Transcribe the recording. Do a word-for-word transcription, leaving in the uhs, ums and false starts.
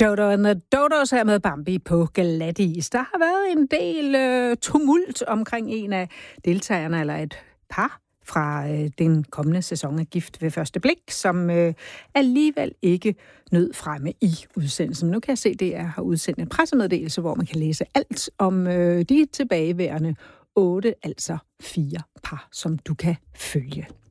Dodo and the Dodos her med Bambi på glatis. Der har været en del øh, tumult omkring en af deltagerne, eller et par fra øh, den kommende sæson af Gift ved første blik, som øh, alligevel ikke nød fremme i udsendelsen. Nu kan jeg se, at D R har udsendt en pressemeddelelse, hvor man kan læse alt om øh, de tilbageværende otte, altså fire par, som du kan følge.